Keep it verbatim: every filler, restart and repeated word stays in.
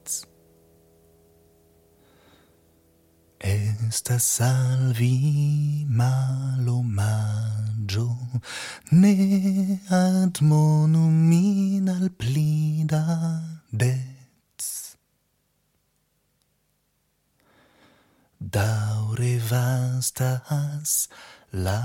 Estas salvi malomaggio, ne admonu min al pli da dez. Daŭre vastas la